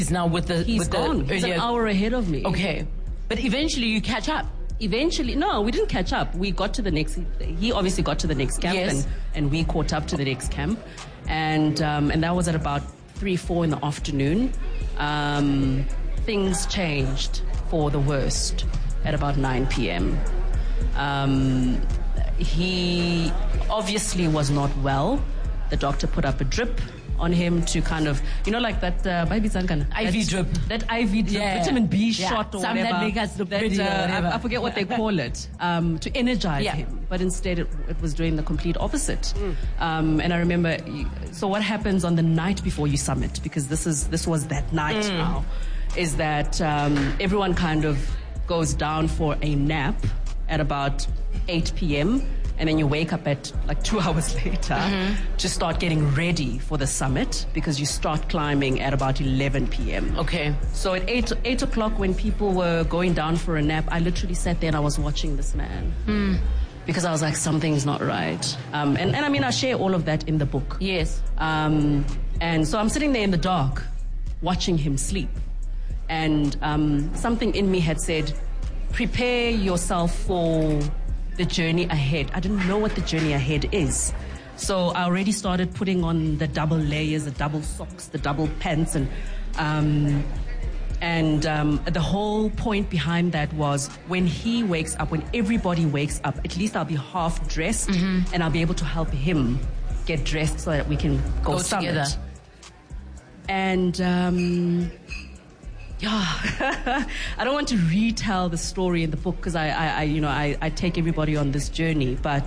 He's now with the... He's gone. He's an hour ahead of me. Okay. But eventually you catch up. Eventually, no, we didn't catch up. We got to the next, he obviously got to the next camp, Yes. and we caught up to the next camp. And that was at about 3-4 in the afternoon. Things changed for the worst at about 9 p.m. He obviously was not well. The doctor put up a drip on him to kind of, like that IV drip. That IV drip, vitamin B shot or Some whatever. that make us look pretty or whatever. I forget what they call it, to energize him. But instead it was doing the complete opposite. And I remember, so what happens on the night before you summit, because this was that night now, is that everyone kind of goes down for a nap at about 8 p.m. and then you wake up at like 2 hours later to start getting ready for the summit, because you start climbing at about 11 p.m. Okay. So at 8 o'clock when people were going down for a nap, I literally sat there and I was watching this man. Because I was like, something's not right. And I mean, I share all of that in the book. Yes. And so I'm sitting there in the dark watching him sleep. And something in me had said, prepare yourself for the journey ahead. I didn't know what the journey ahead is. So I already started putting on the double layers, the double socks, the double pants. And the whole point behind that was when he wakes up, when everybody wakes up, at least I'll be half dressed and I'll be able to help him get dressed so that we can go summit. Together. And I don't want to retell the story in the book because I take everybody on this journey, but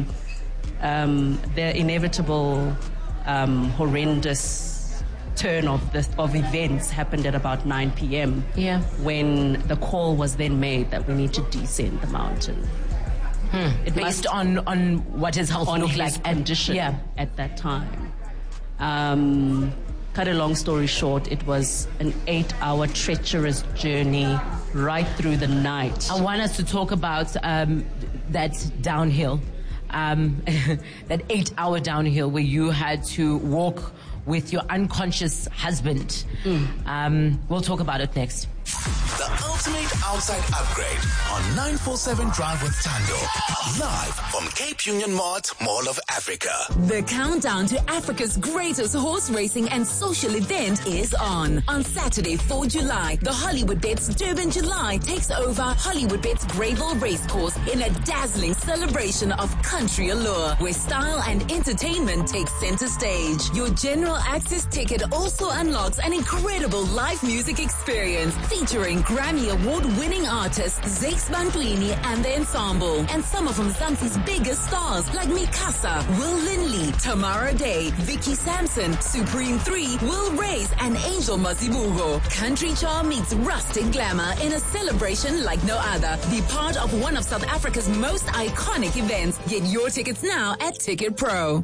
the inevitable horrendous turn of events happened at about 9 p.m. Yeah. When the call was then made that we need to descend the mountain. Based on what his health on looked his like condition at that time. Cut a long story short, it was an 8-hour treacherous journey right through the night. I want us to talk about that downhill, that 8-hour downhill where you had to walk with your unconscious husband. We'll talk about it next. The ultimate outside upgrade on 947 Drive with Tando. Live from Cape Union Mart, Mall of Africa. The countdown to Africa's greatest horse racing and social event is on. On Saturday, 4 July, the Hollywood Bets Durban July takes over Hollywood Bets Greyville Racecourse in a dazzling celebration of country allure, where style and entertainment take center stage. Your general access ticket also unlocks an incredible live music experience featuring Grammy Award-winning artists Zakes Bantwini and the Ensemble, and some of Mzansi's biggest stars like Mikasa, Will Linley, Tamara Day, Vicky Sampson, Supreme 3, Will Reyes, and Angel Masibugo. Country charm meets rustic glamour in a celebration like no other. Be part of one of South Africa's most iconic events. Get your tickets now at Ticket Pro.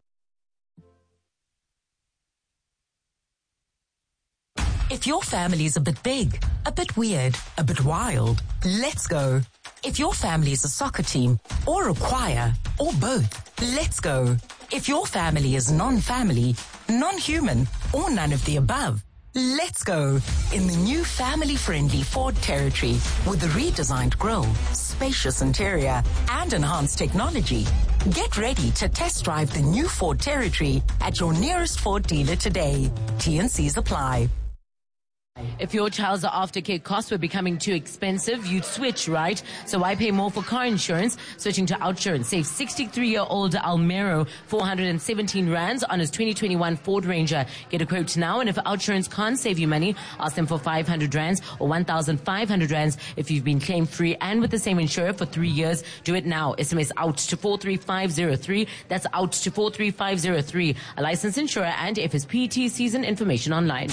If your family is a bit big, a bit weird, a bit wild, let's go. If your family is a soccer team, or a choir, or both, let's go. If your family is non-family, non-human, or none of the above, let's go. In the new family-friendly Ford Territory, with a redesigned grille, spacious interior, and enhanced technology. Get ready to test drive the new Ford Territory at your nearest Ford dealer today. T&Cs apply. If your child's aftercare costs were becoming too expensive, you'd switch, right? So why pay more for car insurance? Switching to Outsurance. Save 63-year-old Almero 417 rands on his 2021 Ford Ranger. Get a quote now, and if Outsurance can't save you money, ask them for 500 rands or 1,500 rands if you've been claim free and with the same insurer for 3 years. Do it now. SMS out to 43503. That's out to 43503. A licensed insurer and FSPT season information online.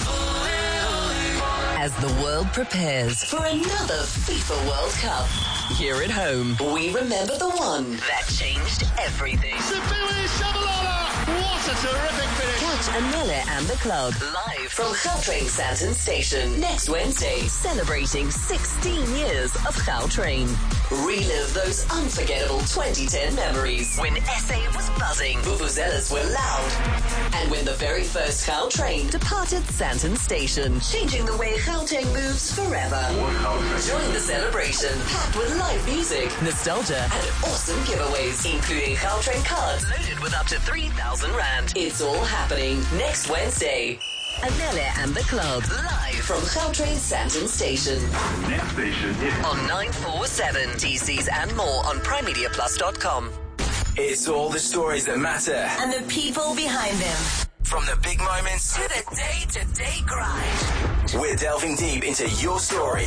As the world prepares for another FIFA World Cup, Here at home. we remember the one that changed everything. What a terrific finish. Catch Anele and the Club live from Gautrain Sandton Station next Wednesday, celebrating 16 years of Gautrain. Relive those unforgettable 2010 memories when SA was buzzing, vuvuzelas were loud, and when the very first Gautrain departed Sandton Station, changing the way Gauteng moves forever. Join the celebration, packed with live music, nostalgia, and awesome giveaways, including Gautrain cards loaded with up to 3,000 Rand. It's all happening next Wednesday. Anele and the Club, live from Gautrain Sandton Station. Next station is On 947 TCs and more on primemediaplus.com. It's all the stories that matter. And the people behind them. From the big moments To the day-to-day grind. we're delving deep into your story.